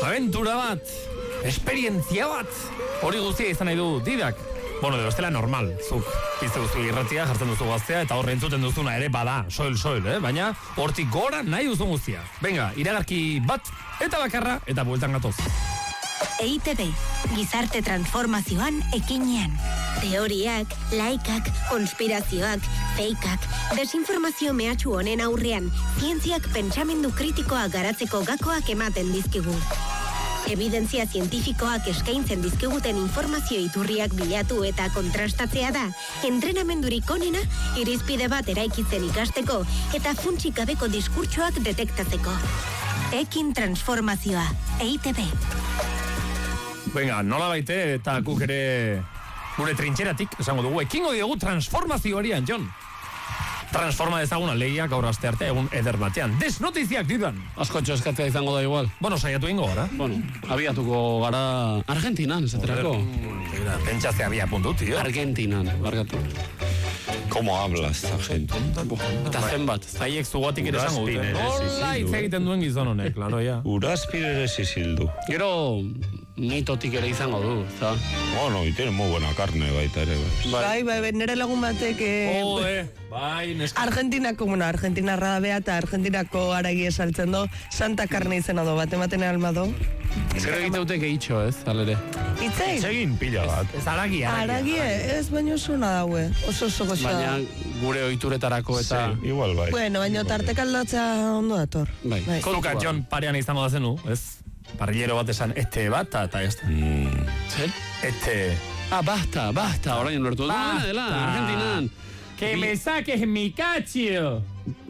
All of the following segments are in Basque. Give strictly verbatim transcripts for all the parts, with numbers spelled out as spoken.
aventura bat, esperientzia bat, hori guztia izan nahi du Didak. Bueno, de bestela normal, zuk pizte duzu irratia, jartzen duzu gaztea, eta horre entzuten duzuna ere bada, soil-soil, eh? Baina hortik gora nahi duzu guztia. Venga, iragarki bat, eta bakarra, eta bueltan gatoz. E I Te Be, gizarte transformazioan ekinean. Teoriak, laikak, konspirazioak, feikak, desinformazio mehatxu honen aurrean, zientziak pentsamendu kritikoa garatzeko gakoak ematen dizkigu. Evidentzia zientifikoak eskaintzen dizkiguten informazio iturriak bilatu eta kontrastatzea da, entrenamendurik onena, irizpide bat eraikitzen ikasteko eta funtsik gabeko diskurtsoak detektatzeko. Ekin transformazioa, E I Te Be. Venga, nola baite eta guk ere gure trintxeratik, esango dugu, ekingo diogu transformazioarian, Jon. Transforma dezaguna legia gaur aste arte egun eder batean. Desnotiziak didan. Asko txoskatzea izango da igual. Bueno, saiatu ingo gara. Bueno, abiatuko gara Argentinan, esaterako. Pentsazte abia puntu, tío. Argentinan, barkatu. ¿Cómo habla esta gente? Eta zenbat. Zaiek zugatik ere esango dute. Hola, hitz egiten duen gizon honek, klaro, ja. Uraspir ere zizildu. Gero mitotik ere izango du, za? Bueno, y tiene muy buena carne baita ere. Bai, bai, bai, nire lagun batek... Eh, Ode, bai, neska. Argentinako, bueno, Argentinarra da bea eta Argentinako aragi esaltzen do, Santa Carne izena do, bat ematen alma do. Gero egite dute gehitxo, ez, alere. Itzei? Egin pila bat. Ez aragi, aragi. Aragi, ez baino zuna daue, oso oso goxoa. Baina gure ohituretarako eta... Sí, igual bai. Bueno, baino tartek aldatzea ondo dator. Bai. Koduka, Jon, parean izango da zenu, ez? Parrillero bat esan, este bata, eta ez da. Mm. Zer? Este... Ah, basta, basta, orain lortu du. Basta. Dela, Argentinan. Que me saques mi cachio.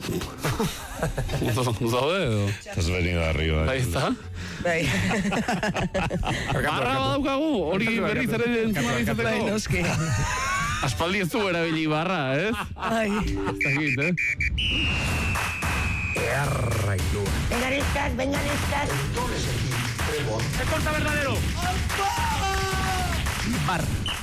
Udo edo. Te has venido arriba. Ahí está. Bai. Barra badaukagu, hori berriz ere entzuna Bai, izateko. noski. Aspaldi ez du erabili barra, ez? Ai. Ez dakit, eh? Erraitu. Vengan estas, vengan estas. Se corta verdadero. Bar.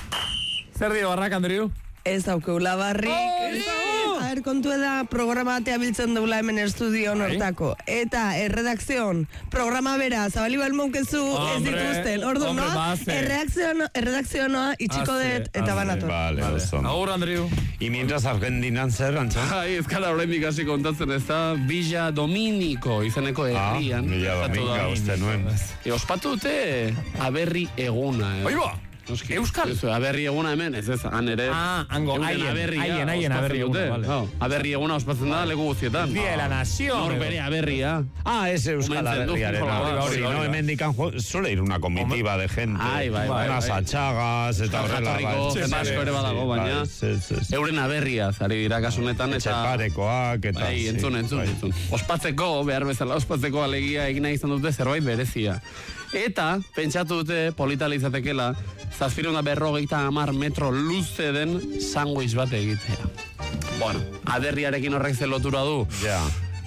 Zer dio barrak, Andriu? Ez daukeula barrik. A ver, kontu da programa batea biltzen dugula hemen estudio hortako. Eta erredakzion, programa bera, zabali balmonkezu ez dituzten. Ordu, hombre, no? base. Erredakzionoa itxiko Haze, dut eta Vale, banator. vale, Vale. oso. Agur, Andriu. Y mientras Argentinan zer, antza? Ai, ez gara oraindik hasi kontatzen, ez da Villa Dominico izeneko Ah, herrian. mila gertatu da. dominga uste nuen. E, ospatu dute aberri eguna. Eh? Oiba, Noski. Euskal? Ez, aberri eguna hemen, ez ez, han ere. Ah, hango, euren haien, aberria haien, haien ospatzen aberri eguna, dute. vale. No, aberri eguna ospatzen da leku guztietan. Día de la Nación. Nor bere aberria. Ah, ese Euskal Omentzen du, Aberriaren. hori, hori, Si hori, no, hori. hemen dikan suele ir una comitiva de gente. Ai, bai, bai, Unas bai. atxagas, eta horrela. Jatorriko bai. jende asko ere badago, baina Bai, sí, sí, sí. euren aberria zari dira kasunetan eta... Etxeparekoak, eta... Bai, entzun, sí, entzun, bai. entzun. Ospatzeko, behar bezala ospatzeko alegia egina izan dute zerbait berezia. Eta, pentsatu dute politala izatekela, zazpireun da berrogeita hamar metro luze den sandwich bat egitea. Bueno, aderriarekin horrek zer lotura du. Ja.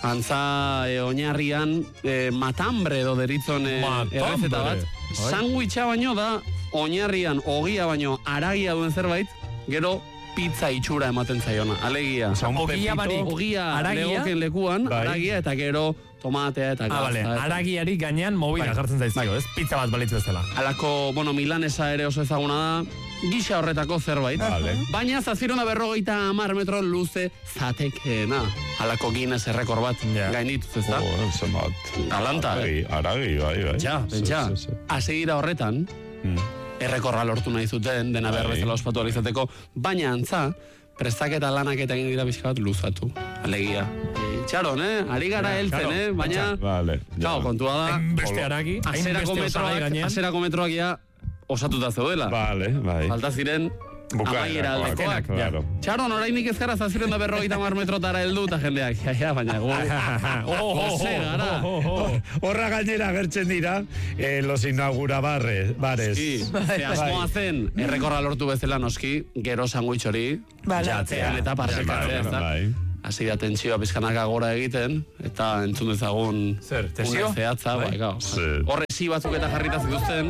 Antza e, oinarrian e, matambre edo deritzon e, Matambre. errezeta bat. Bai. Sandwicha baino da oinarrian ogia baino aragia duen zerbait, gero pizza itxura ematen zaiona. Alegia. Ogia barik, Ogia aragia? legoken lekuan, Bai. aragia eta gero tomatea eta Ah, vale, gazta. eta- aragiari gainean mobila Bai. jartzen zaizkio, Bai. ez? Pizza bat balitz bezala. Alako, bueno, milanesa ere oso ezaguna da, gisa horretako zerbait. Vale. Baina zazpireun da berrogeita hamar metro luze zatekeena. Alako Guinness errekor bat Ja. gaindituz, ez da? Oh, zenbat. Galanta, Aragi, aragi, bai, bai. Ja, Sí, pentsa. sí, sí. Asegira horretan, Mm. errekorra lortu nahi zuten, dena behar Bai. bezala ospatu ahal izateko, baina antza, prestaketa lanak eta egin dira pixka bat luzatu. Alegia. Txaron, eh? Ari gara Ja, heltzen, claro. eh? Baina, Vale, ja. claro, kontua da, Hainbeste aragi, aserako hainbeste osagai metroak, gainean. aserako metroak ja osatuta zeudela. Vale, bai. Falta ziren amaiera Bukaerakoak, aldekoak. claro. Txaron, orainik ez gara zazpireun da berrogeita hamar metrotara heldu eta jendeak, ja, ja, baina gu, gose gara. Horra gainera agertzen dira, eh, los inaugura barre, bares. Sí, ze asmoa zen, errekorra lortu bezala noski, gero sandwich hori, Vale. jatzean eta parsekatzea, ez da? Bai. Hasi da tentsioa pizkanaka gora egiten, eta entzun dezagun Zer, tensio? une zehatza, Bai. bai, gau. Sí. Horre esi batzuk eta jarrita zituzten,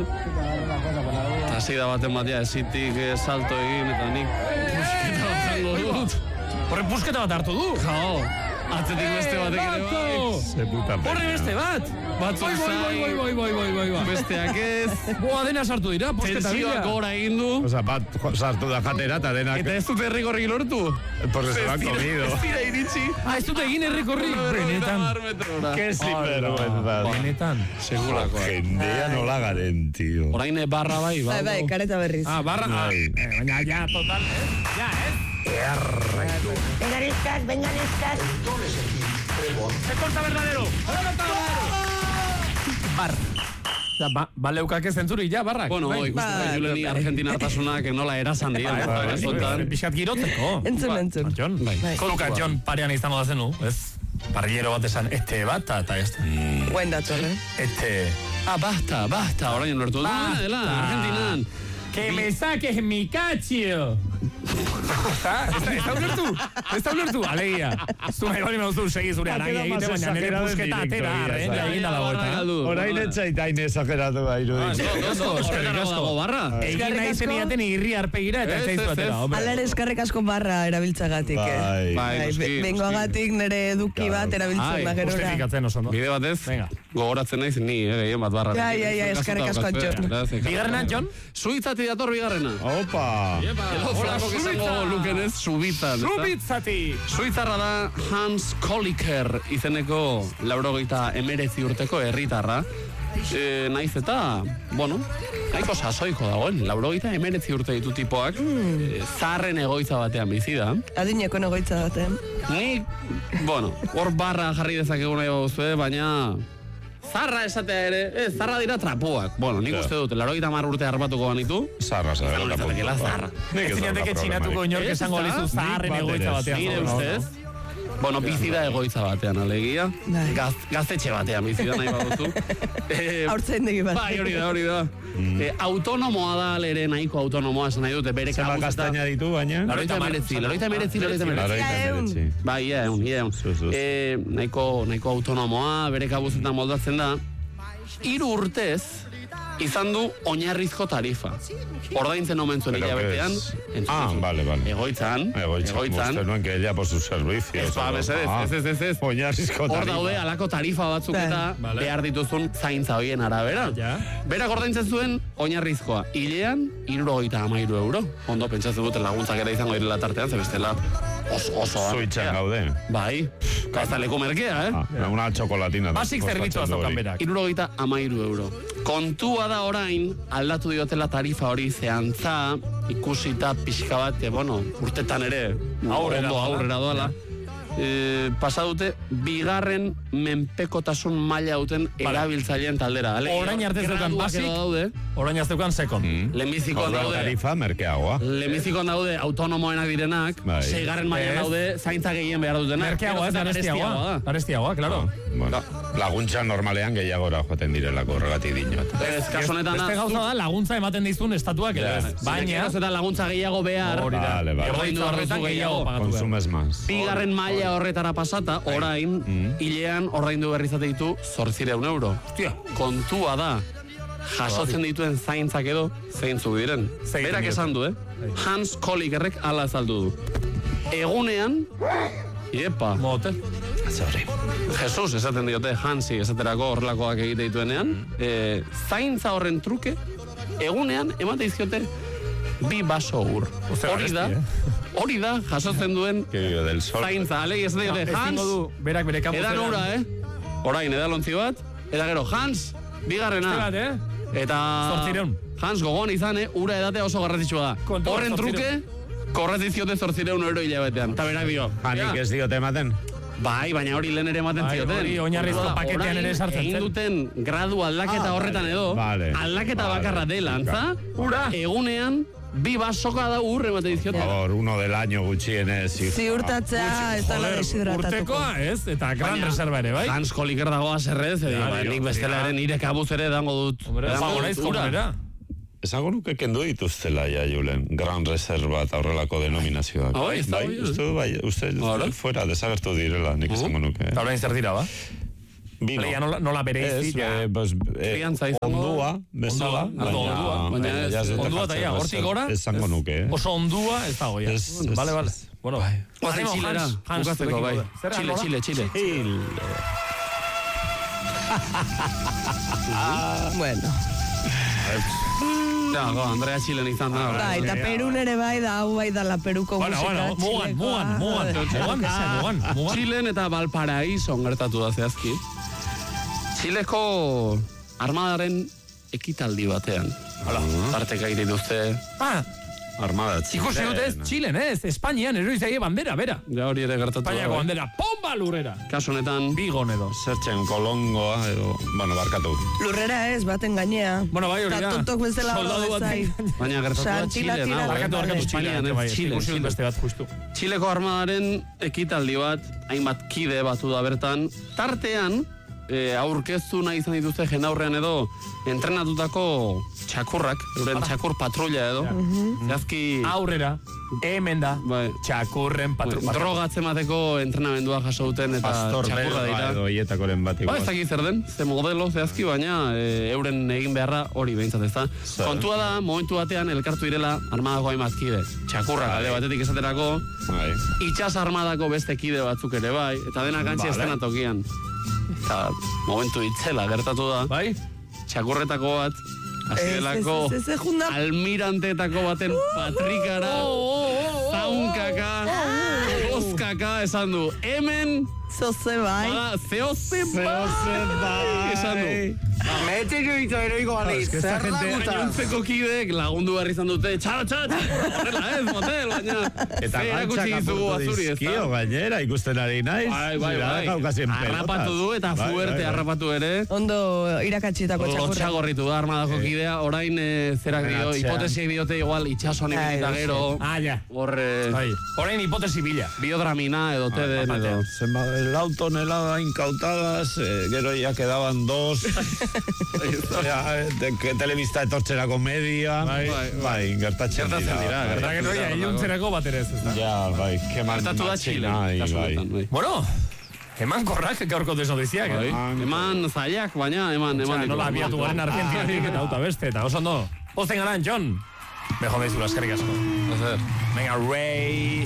eta hasi da baten batea, esitik eh, salto egin, eta nik pusketa bat zango dut. Horre pusketa bat hartu du. Jao, Atzetik beste batek ere bai. Ze puta pena. Horri beste bat. Batzuk Bai, bai, bai, bai, bai, bai, bai, bai, bai. Besteak ez. Boa dena sartu dira, posketa Tensioak bila. gora egin du. Osa, bat jo- sartu da jatera eta denak... Eta ez dute herrikorrik lortu. Porque se lo han comido. Ez dira iritsi. Ah, ez dute egin herrikorri. Benetan. Que sinvergüenza. Benetan. Segulakoa. Jendea nola garen, tío. Orain barra bai, Bai, bai, kareta berriz. Ah, barra. Ah, Bai. eh, baina, ja, total, eh? Ja, eh? Vengan estas, vengan estas. Se corta verdadero. Bar. Ja, ba, baleukak ez zentzuri, ja, barrak. Bueno, Bai. ikusten da Bai, Juleni bai. argentinartasunak nola erasan dira. Bai, bai, Askotan. Pixkat girotzeko. Entzun, entzun. Jon, Bai. Zuka, Jon, parean izango da zenu, ez? Parrillero bat esan, este bat, eta ez. Buen dator, eh? Este... Ah, basta, basta, orain lortu duena dela, Argentinan. Que me saques mi cachio. Ah, ez da- ez da ulertu, ez da ulertu, alegia. Zu nahi bali mauzu segi zure Ha araia quedado egite, más baina nire exagerado en pusketa directo, atera, egia arren, esan. egin da dago eta. Orain etxaitain esageratu bai, Ah, irudin. no, no, no, eskerrik asko. dago barra. Egin nahi asko. zeniaten irri arpegira eta Ez, ez ez, zaizu atera, ez. hombre. Ala ere eskarrik asko barra erabiltzagatik, eh? Bai. Bai, noski, noski. Bengoagatik nire eduki bat erabiltzen Ai, da gerora. Justifikatzen oso ondo. Bide batez, Venga. gogoratzen naiz ni, eh, gehien bat barra. Ja, ja, ja, eskerrik asko, Jon. Bigarrena, Jon? Suitzati dator bigarrena. Opa! Edo flakok esango lukenez, Subitzan. ezta? Subitzati! Suitzarra da Hans Kolliker izeneko laurogeita emerezi urteko herritarra. E, naiz eta, bueno, nahiko sasoiko dagoen, laurogeita emerezi urte ditu tipoak, e, zaharren egoitza batean bizi da. Adineko negoitza baten. Nik, bueno, hor barra jarri dezakegu nahi baduzue, baina zarra esatea ere, ez, zarra dira trapuak. Bueno, nik Ja. uste dut, laurogeita hamar urte arbatuko banitu, Zarra, zarra. Izango litzatekeela zarra. Ez zinateke txinatuko inork Ez, esango ezta? lizu zaharren Nik bat egoitza ere, batean. nire no, no, ustez, no. bueno, bizi da egoitza batean, alegia. Bai. Gaz, gaztetxe batean bizi da nahi baduzu. Eh, Haurtzaindegi bat. Bai, hori da, hori da. Eh, autonomoa da alere nahiko autonomoa esan nahi dute, bere Zema kabuz eta... kastaina ditu, baina? Laroita emeretzi, laroita emeretzi, laroita emeretzi. Laroita Ia, ehun. emeretzi. Bai, ia, eun, ia, eun. Zuz, zuz. Eh, nahiko, nahiko autonomoa, bere kabuzetan moldatzen da. Hiru urtez, izan du oinarrizko tarifa. Ordaintzen omen zuen Pero hilabetean. que es- entzun Ah, duzu. vale, vale. Egoitzan, Egoitza, egoitzan. uste nuen que ella por sus servicios. Ez, ba, mesedez, Ah, ez, ez, ez, ez. Oinarrizko Hor tarifa. daude alako tarifa batzuk Bai. eta Vale. behar dituzun zaintza hoien arabera. Ja. Berak ordaintzen zuen oinarrizkoa. Hilean, hirurogeita hamairu euro. Ondo pentsatzen dute laguntzak ere izango direla tartean, ze bestela oso, oso. da. Zuitzan gaude. Bai, ez da leku merkea, eh? Ah, una chocolatina. Basic zerbitzua zaukan berak. Hirurogeita hamairu euro. Kontua da orain, aldatu diotela tarifa hori zeantza, ikusita pixka bat, eh, bueno, urtetan ere, Aurrera ondo doala. aurrera doala. E, pasa dute, bigarren menpekotasun maila duten erabiltzaileen taldera. Alegia, Orain arte zeukan graduak basic. edo daude, Orain azteukan sekon. lehenbizikoan Orduan daude, tarifa merkeagoa. lehenbizikoan daude autonomoenak direnak, Bai. seigarren mailan Ez. daude zaintza gehien behar dutenak. Merkeagoa ez, Gero eta garestiagoa. garestiagoa da. Garestiagoa, claro. Bueno, laguntza normalean gehiagora joaten direlako horregatik dinot. Ez, kasu honetan da, Beste gauza da laguntza ematen dizun estatuak ere. Ja. ez. Baina, Baina, eta laguntza gehiago behar, hori da. Vale, vale. Egoitza horretan gehiago pagatu behar. Consumes más. bigarren maila horretara pasata, orain, hilean ordaindu berrizate ditu zortzireun euro. Hostia. Kontua da, jasotzen dituen zaintzak edo, zeintzuk diren. Zein Berak diote. esan du, eh? Hans Kollikerrek ala azaldu du. Egunean, iepa, Motel. Sorry. Jesus esaten diote, Hansi esaterako horrelakoak egite dituenean, e, zaintza horren truke, egunean emate izkiote bi baso ur. Osea, Hori da, garesti, hori da, jasotzen duen Que vive del sol. zaintza, alegi ez diote, Ezingo Hans, du, berak bere edan kampuzean. ura, eh? Orain, edalontzi bat, eta gero, Hans, bigarrena. Bat, eh? Eta Zortzireun. Hans gogoan izan, eh? Ura edatea oso garrantzitsua da. Kontua, Horren truke, korretiziote zortzireun euro hilabetean. Eta berak dio. Hanik ja, ez diote ematen? Bai, baina hori lehen ere ematen Bai, zioten. hori oinarrizko Kontua da, paketean ere orain sartzen egin zen. duten gradu aldaketa Ah, horretan vale, edo, vale, aldaketa vale, bakarra dela, antza, Ura. egunean, bi basoka da ur ematen dizkiote. Por uno del año gutxienez. hijo. Ziurtatzea ez dela Joder, deshidratatuko. urtekoa, ez? Eta gran Baina, reserva ere, bai? Hans Kolliker dagoa zerrez, edo, Ja, ba, dio, nik bestela ja. ere nire kabuz ere dango dut. Hombre, Edango jago dut naiz ura. komunera. Esango nuke kendu dituztela ja, Julen. Gran reserva eta horrelako denominazioak. Ah, bai, ez da bai, bai, uste du, bai, uste Hala. fuera desagertu direla, nik esango nuke. Eta orain zer dira, ba? Bino. Alegia nola, nola bereizi, Ez, ja. eh, pues, eh, Kriantza izango. ondua, bezala, Ondua, ardo ondua. Baina ez, ja ez dute Ondua eta jartzen, ja, ez- hortik gora, Esango ez- nuke, eh? Oso ondua ez dago, ja. Ez, ez, Vale, vale. ez. Bueno, Oazen animo, Txilera, Hans, Hans, bukatzeko, zurekin bai. gaude. Zer, Txile, nola? Txile, Txile. Hil. Bueno. Ja, go, Andrea Txilen izan da. Bai, eta Perun ere bai da, hau bai da la Peruko Bueno, musika. bueno, mugan, Txilekoa. mugan, mugan, mugan, mugan, mugan. Txilen eta Valparaíso gertatu da zehazki. Txileko armadaren ekitaldi batean. Hala, tarteka dituzte. Ah, Armada ikusi dut ez, Txilen, ez, Espainian, eroizaie bandera, bera. Ja hori ere gertatu da. Espainiako bai. bandera, pomba lurrera. Kasu honetan, Bigon edo. Zertzen kolongoa edo, bueno, barkatu. Lurrera ez, baten gainea. Bueno, bai, hori da. Ta tontok bezala Soldadu hor bat. bezai. baina gertatu da Santila Txilen, tira- hau. Barkatu, barkatu, Espainian, Txilen, bai, ez, Txilen, ikusi dut Txilen. beste bat, justu. Txileko armadaren ekitaldi bat, hainbat kide batu da bertan, tartean, e, aurkeztu nahi izan dituzte jendaurrean edo entrenatutako txakurrak, euren txakur patrulla edo. Zehazki, Aurrera, hemen da, bai, txakurren patru. drogatzen bateko entrenamendua jaso duten eta Pastor txakurra Belga dira. edo hietakoren bat Ba, igual. ez dakit zer den, ze modelo zehazki, baina e, euren egin beharra hori behintzat ez da. Kontua da, momentu batean elkartu direla armadako hainbat kide. Txakurrak alde batetik esaterako, Bai. itxas armadako beste kide batzuk ere bai, eta denak antxe Vale. estenatokian. Eta momentu itzela gertatu da, Bai? txakurretako bat, hasi Ez, delako ez, ez, ez, junda. almiranteetako baten patrikara, zaunkaka, ozkaka, esan du, hemen, Zoze bai. bada, zeozen bai, esan du. Metik egito eroiko baliz. que esta Zer gente- laguntza? Gainontzeko kideek lagundu behar izan dute, txalo, txalo, horrela ez, motel, baina, Eta ze erakutsi gantzak dizugu apurtu azuri, ez dizkio, da? gainera, ikusten ari naiz. Bai, bai, Zira, bai. kaukasien Harrapatu pelotas. du eta Bai, fuerte bai, bai. harrapatu ere. Ondo irakatsitako txakurra. Lotxagorritu da armadako kidea, orain eh, zerak dio, Atzean. hipotesiek diote igual itxasuan Ai, ibilita sí. gero, Ah, ja. hor eh, Bai. Orain hipotesi bila. biodramina edo teden edo. Zenba, lau toneladas incautadas, eh, gero ya quedaban dos. ya, eh, te, que telebista etortzerako media. Bai, bai. bai, gertatzen Gertatzen dira, bai. Eta gero, ja, iluntzerako bat ere ez, ez da. Ja, bai, keman Gertatu da Txile, kasu honetan, bai. Bueno, eman korrak gaurko desnotiziak, Bai. eh? Eman zailak, baina eman, eman. Osea, nola abiatu garen Argentinatik eta auta beste, eta oso ondo. Ozen garan, John. Bejo daizula, eskerrik asko. Zer. Venga, Ray.